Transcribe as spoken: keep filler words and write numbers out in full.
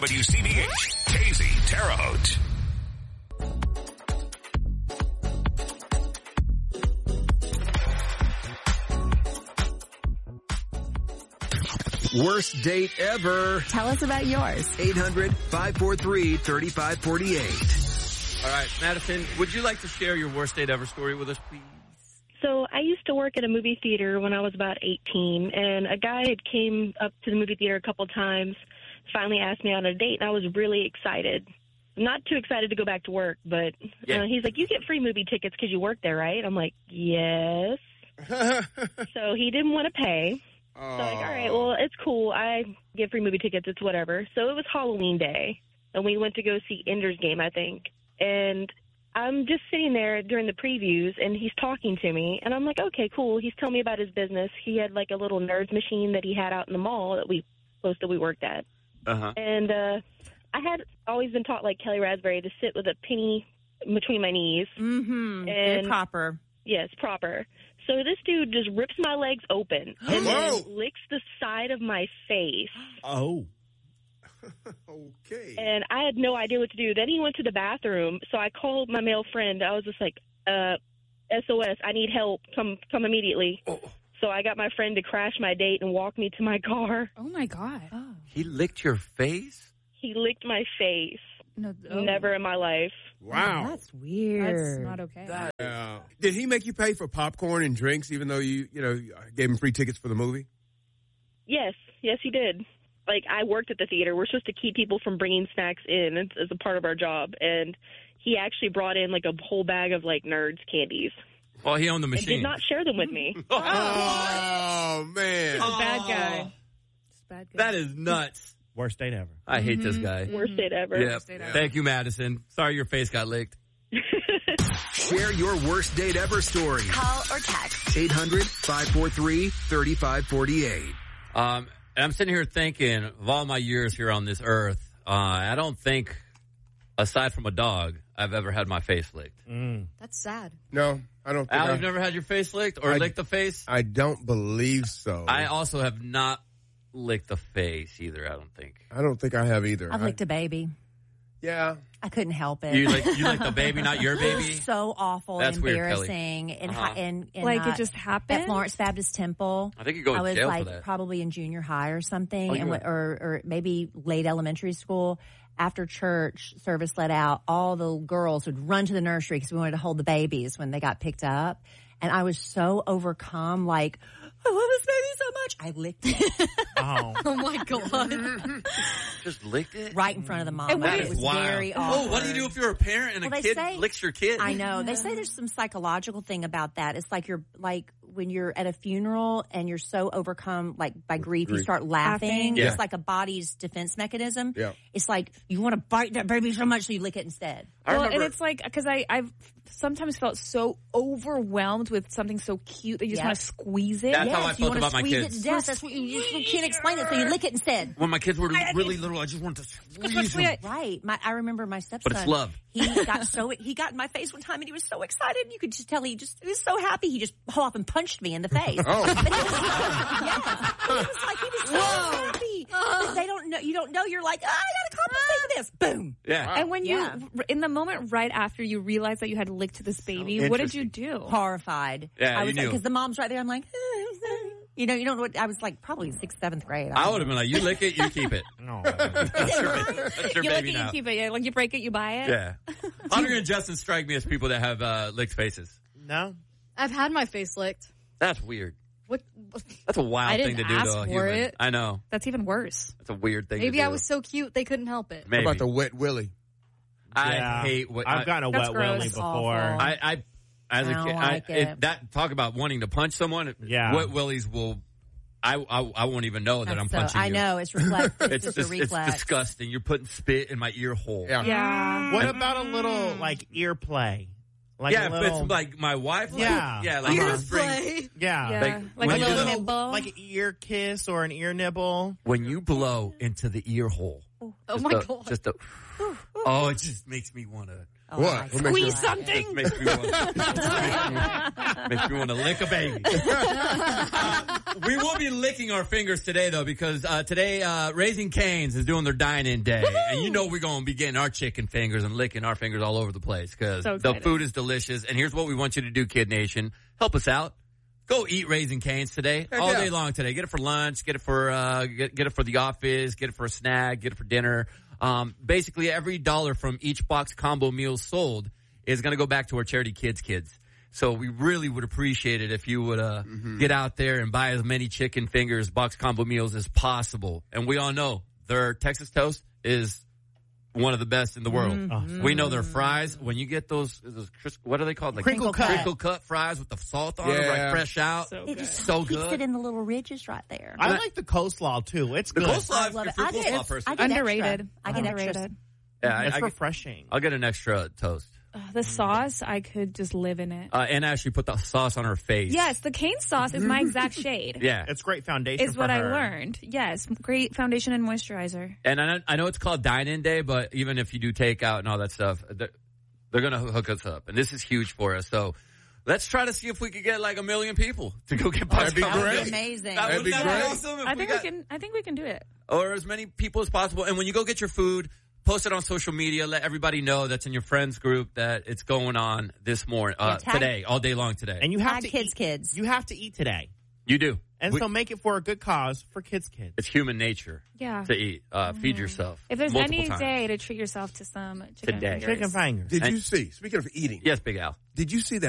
W C B H, Casey, Terre Haute. Worst date ever. Tell us about yours. eight hundred, five four three, three five four eight. All right, Madison, would you like to share your worst date ever story with us, please? So I used to work at a movie theater when I was about eighteen, and a guy had came up to the movie theater a couple times, finally asked me on a date, and I was really excited. Not too excited to go back to work, but Yeah. uh, he's like, you get free movie tickets because you work there, right? I'm like, yes. So he didn't want to pay. So I'm like, all right, well, it's cool. I get free movie tickets. It's whatever. So it was Halloween day, and we went to go see Ender's Game, I think. And I'm just sitting there during the previews, and he's talking to me. And I'm like, okay, cool. He's telling me about his business. He had, like, a little Nerds machine that he had out in the mall that we close that we worked at. Uh-huh. And uh, I had always been taught, like Kelly Raspberry, to sit with a penny between my knees. Mm-hmm. And Very proper. Yes, proper. So this dude just rips my legs open and then licks the side of my face. Oh. Okay. And I had no idea what to do. Then he went to the bathroom, so I called my male friend. I was just like, uh, S O S, I need help. Come come immediately. Oh. So I got my friend to crash my date and walk me to my car. Oh, my God. Oh. He licked your face? He licked my face. No, oh. Never in my life. Wow. Oh, that's weird. That's not okay. That Uh, did he make you pay for popcorn and drinks, even though you, you know, gave him free tickets for the movie? Yes. Yes, he did. Like, I worked at the theater. We're supposed to keep people from bringing snacks in as, as a part of our job. And he actually brought in, like, a whole bag of, like, Nerds candies. Well, he owned the And machine. did not share them with me. Oh, man. He's a bad guy. He's a bad guy. That is nuts. Worst date ever. I hate Mm-hmm. this guy. Worst date ever. Yep. date ever. Thank you, Madison. Sorry your face got licked. Share your worst date ever story. Call or text. eight hundred, five four three, three five four eight. Um, and I'm sitting here thinking, of all my years here on this earth, uh, I don't think, aside from a dog, I've ever had my face licked. Mm. That's sad. No, I don't think Al, I, you've never had your face licked or I- licked the face? I don't believe so. I also have not licked the face either, I don't think. I don't think I have either. I've licked a baby. Yeah. I couldn't help it. You like you like the baby, not your It baby? was so awful That's and weird, Kelly. embarrassing. And, Uh-huh. and, and Like, uh, it just happened? At Florence Baptist Temple. I think you go to I was jail like for that. probably in junior high or something, Oh, you and were- w- or, or maybe late elementary school. After church service let out, all the girls would run to the nursery because we wanted to hold the babies when they got picked up. And I was so overcome, like, I love this baby so much. I licked it Oh. Oh, my God. Just licked it? right in front of the mom. And what It is- was Wow. very awkward. Oh, what do you do if you're a parent and Well, a they kid say- licks your kid? I know. They say there's some psychological thing about that. It's like you're like when you're at a funeral and you're so overcome like by grief, you grief. start laughing. Yeah. It's like a body's defense mechanism. Yeah. It's like you want to bite that baby so much so you lick it instead. I Well, remember, and it's like, because I, I've sometimes felt so overwhelmed with something so cute that you just Yep. want to squeeze it. That's yes, how I you felt want to about my squeeze kids. it to death. That's what you, you can't explain it, so you lick it instead. when my kids were really little, I just wanted to squeeze Especially them. at- Right. My, I remember my stepson. But it's love. He got so he got in my face one time and he was so excited. You could just tell he just he was so happy. He just pulled off and punched me in the face. Oh. But he was, yes. But he was like he was so happy. But they don't know. You don't know. You're like, oh, I got to compensate for this. Boom. Yeah. And when you, Yeah. in the moment right after you realized that you had licked this baby, what did you do? Horrified. Yeah, I you was knew. because the mom's right there. I'm like, you know, you don't know what I was like. Probably sixth, seventh grade. I would have been like, you lick it, you keep it. No. That's your, ba- that's your You lick baby it, now. you keep it. Yeah, like you break it, you buy it. Yeah. Hunter and Justin strike me as people that have uh, licked faces. No. I've had my face licked. That's weird. What? That's a wild I thing didn't to do ask to a for human. it. I know. That's even worse. That's a weird thing Maybe to do. I was so cute they couldn't help it. Maybe. How about the wet willy? I Yeah. hate what I've I, gotten a That's wet gross. willy It's before. awful. I, I as a I don't kid, like I, it. that talk about wanting to punch someone. Yeah. Wet willies will. I, I I won't even know that I'm So, punching I you. know it's reflex. It's, It's just just, a it's reflex. disgusting. You're putting spit in my ear hole. Yeah. Yeah. What about a little like ear play? Like yeah, a if little, it's like my wife. Like, Yeah. yeah, like Uh-huh. just bring- yeah, Yeah. Like, Like, when a you little do- nibble. like an ear kiss or an ear nibble. when you blow into the ear hole. Oh just my a, God. Just a. Oh, it just makes me want to. Oh, What? my What makes God. Squeeze something. Just makes me want. makes me want to lick a baby. Uh, we will be licking our fingers today, though, because uh, today uh, Raising Cane's is doing their dine-in day, and you know we're going to be getting our chicken fingers and licking our fingers all over the place because So the excited. food is delicious. And here's what we want you to do, Kid Nation: help us out. Go eat Raising Cane's today, Heck all yeah. day long today. Get it for lunch, get it for uh, get, get it for the office, get it for a snack, get it for dinner. Um, basically, every dollar from each box combo meal sold is going to go back to our charity, Kids Kids. So we really would appreciate it if you would uh, Mm-hmm. get out there and buy as many chicken fingers, box combo meals as possible. And we all know their Texas toast is one of the best in the world. Mm-hmm. We know their fries. When you get those, those cris- what are they called? Like Crinkle cut. crinkle cut fries with the salt on them, Yeah. like fresh out. So It good. just So keeps good. it in the little ridges right there. I like the coleslaw too. It's The good. coleslaw, I if love you're it. a I get, coleslaw person. I get Underrated. Extra. I get extra. Underrated. Yeah, I, It's I get- refreshing. I'll get an extra toast. Uh, the sauce, I could just live in it. Uh, and actually put the sauce on her face. Yes, the cane sauce is my exact shade. Yeah. It's great foundation. Is for what I her. learned. Yes, great foundation and moisturizer. And I know, I know it's called dine-in day, but even if you do takeout and all that stuff, they're, they're going to hook us up. And this is huge for us. So let's try to see if we could get like a million people to go get That'd be Box Combo great. meals. Amazing. That That'd would be be great. awesome if I we think got, we can. I think we can do it. or as many people as possible. And when you go get your food, post it on social media. Let everybody know that's in your friends group that it's going on this morning, uh, Yeah, tag- today, all day long today. And you have Tag to kids, eat, kids. You have to eat today, you do. and We- so make it for a good cause for kids, kids. it's human nature Yeah. to eat. Uh, Feed yourself. If there's multiple any times. day to treat yourself to some chicken Today. fingers. Chicken fingers. Did And- you see? Speaking of eating, Yes, Big Al. did you see that